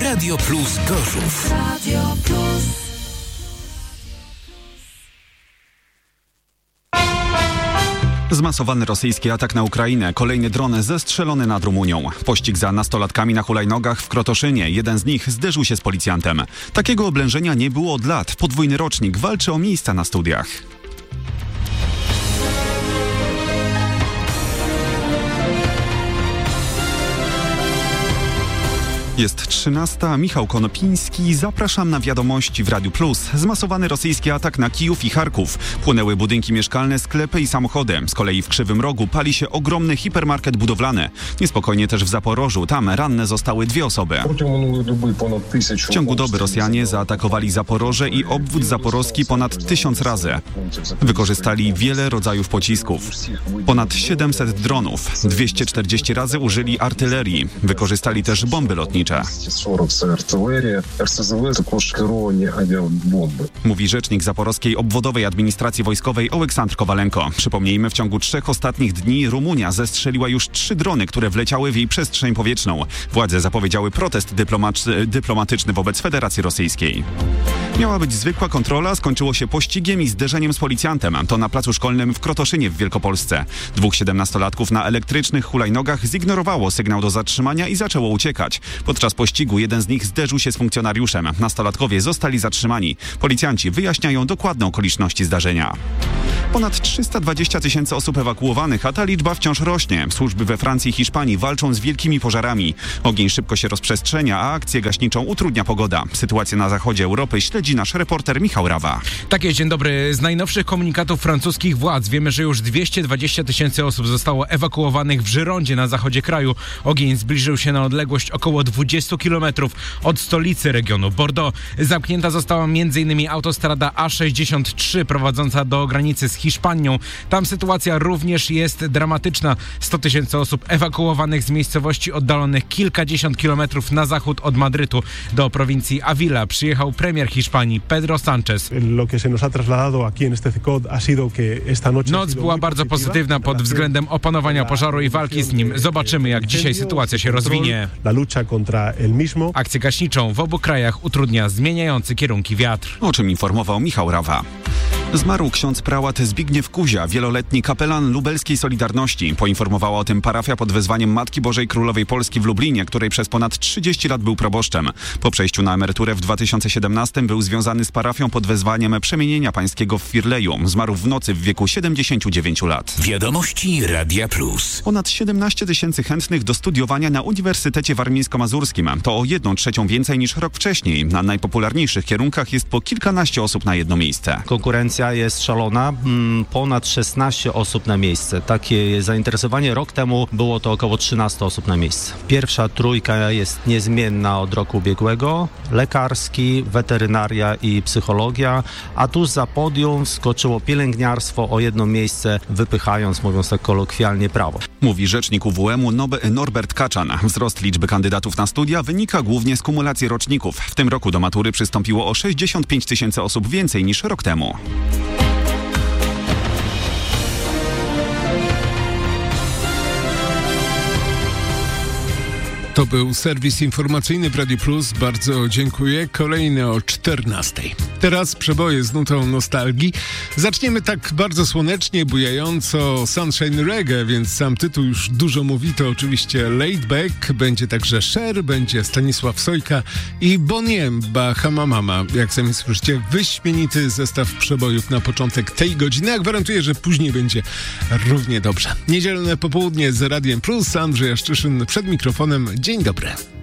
Radio Plus Gorzów. Radio Plus. Zmasowany rosyjski atak na Ukrainę. Kolejny dron zestrzelony nad Rumunią. Pościg za nastolatkami na hulajnogach w Krotoszynie. Jeden z nich zderzył się z policjantem. Takiego oblężenia nie było od lat. Podwójny rocznik walczy o miejsca na studiach. Jest 13. Michał Konopiński. Zapraszam na wiadomości w Radiu Plus. Zmasowany rosyjski atak na Kijów i Charków. Płonęły budynki mieszkalne, sklepy i samochody. Z kolei w Krzywym Rogu pali się ogromny hipermarket budowlany. Niespokojnie też w Zaporożu. Tam ranne zostały 2 osoby. W ciągu doby Rosjanie zaatakowali Zaporoże i obwód zaporowski ponad 1000 razy. Wykorzystali wiele rodzajów pocisków. Ponad 700 dronów. 240 razy użyli artylerii. Wykorzystali też bomby lotnicze. Mówi rzecznik Zaporowskiej Obwodowej Administracji Wojskowej Oleksandr Kowalenko. Przypomnijmy, w ciągu 3 ostatnich dni Rumunia zestrzeliła już 3 drony, które wleciały w jej przestrzeń powietrzną. Władze zapowiedziały protest dyplomatyczny wobec Federacji Rosyjskiej. Miała być zwykła kontrola, skończyło się pościgiem i zderzeniem z policjantem. To na placu szkolnym w Krotoszynie w Wielkopolsce. 2 17-latków na elektrycznych hulajnogach zignorowało sygnał do zatrzymania i zaczęło uciekać. Podczas pościgu jeden z nich zderzył się z funkcjonariuszem. Nastolatkowie zostali zatrzymani. Policjanci wyjaśniają dokładne okoliczności zdarzenia. Ponad 320 000 osób ewakuowanych, a ta liczba wciąż rośnie. Służby we Francji i Hiszpanii walczą z wielkimi pożarami. Ogień szybko się rozprzestrzenia, a akcję gaśniczą utrudnia pogoda. Sytuację na zachodzie Europy śledzi nasz reporter Michał Rawa. Tak jest, dzień dobry. Z najnowszych komunikatów francuskich władz wiemy, że już 220 000 osób zostało ewakuowanych w Żyrondzie na zachodzie kraju. Ogień zbliżył się na odległość około 20 km od stolicy regionu Bordeaux. Zamknięta została m.in. autostrada A63 prowadząca do granicy z Hiszpanią. Tam sytuacja również jest dramatyczna. 100 000 osób ewakuowanych z miejscowości oddalonych kilkadziesiąt kilometrów na zachód od Madrytu. Do prowincji Avila przyjechał premier Hiszpanii Pedro Sánchez. Noc była bardzo pozytywna pod względem opanowania pożaru i walki z nim. Zobaczymy, jak dzisiaj sytuacja się rozwinie. Akcję gaśniczą w obu krajach utrudnia zmieniający kierunki wiatr. O czym informował Michał Rawa. Zmarł ksiądz prałat Zbigniew Kuzia, wieloletni kapelan lubelskiej Solidarności. Poinformowała o tym parafia pod wezwaniem Matki Bożej Królowej Polski w Lublinie, której przez ponad 30 lat był proboszczem. Po przejściu na emeryturę w 2017 był związany z parafią pod wezwaniem Przemienienia Pańskiego w Firleju. Zmarł w nocy w wieku 79 lat. Wiadomości Radia Plus. Ponad 17 000 chętnych do studiowania na Uniwersytecie Warmińsko-Mazurskim. To o 1/3 więcej niż rok wcześniej. Na najpopularniejszych kierunkach jest po kilkanaście osób na jedno miejsce. Konkurencja jest szalona, ponad 16 osób na miejsce. Takie zainteresowanie rok temu było to około 13 osób na miejsce. Pierwsza trójka jest niezmienna od roku ubiegłego, lekarski, weterynaria i psychologia, a tuż za podium wskoczyło pielęgniarstwo o jedno miejsce, wypychając, mówiąc tak kolokwialnie, prawo. Mówi rzecznik UWM-u Norbert Kaczan. Wzrost liczby kandydatów na studia wynika głównie z kumulacji roczników. W tym roku do matury przystąpiło o 65 000 osób więcej niż rok temu. To był serwis informacyjny w Radiu Plus. Bardzo dziękuję. Kolejny o 14. Teraz przeboje z nutą nostalgii. Zaczniemy tak bardzo słonecznie, bujająco Sunshine Reggae, więc sam tytuł już dużo mówi. To oczywiście Laid Back. Będzie także Cher, będzie Stanisław Sojka i Bonnie M. Bahama Mama. Jak sami słyszycie, wyśmienity zestaw przebojów na początek tej godziny. Ja gwarantuję, że później będzie równie dobrze. Niedzielne popołudnie z Radiem Plus. Andrzej Jaszczyszyn przed mikrofonem. Dzień dobry.